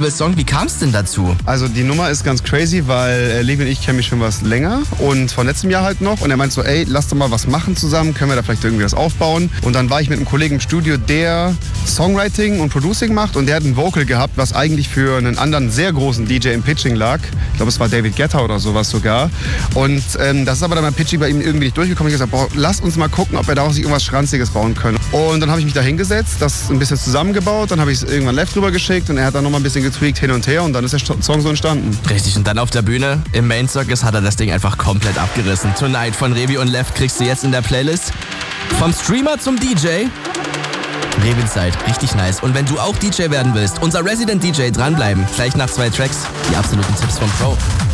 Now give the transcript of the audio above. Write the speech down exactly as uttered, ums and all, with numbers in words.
Song. Wie kam es denn dazu? Also die Nummer ist ganz crazy, weil äh, Levi und ich kennen mich schon was länger und von letztem Jahr halt noch. Und er meint so, ey, lass doch mal was machen zusammen, können wir da vielleicht irgendwie was aufbauen. Und dann war ich mit einem Kollegen im Studio, der Songwriting und Producing macht und der hat ein Vocal gehabt, was eigentlich für einen anderen sehr großen D J im Pitching lag. Ich glaube, es war David Guetta oder sowas sogar. Und ähm, das ist aber dann beim Pitching bei ihm irgendwie nicht durchgekommen. Ich habe gesagt, boah, lass uns mal gucken, ob wir daraus irgendwas Schranziges bauen können. Und dann habe ich mich da hingesetzt, das ein bisschen zusammengebaut, dann habe ich es irgendwann Left drüber geschickt und er hat dann nochmal ein bisschen getweakt hin und her und dann ist der Song so entstanden. Richtig, und dann auf der Bühne im Main Circus hat er das Ding einfach komplett abgerissen. Tonight von Revi und Left kriegst du jetzt in der Playlist. Vom Streamer zum D J. Revinside, richtig nice. Und wenn du auch D J werden willst, unser Resident D J, dranbleiben. Gleich nach zwei Tracks, die absoluten Tipps vom Pro.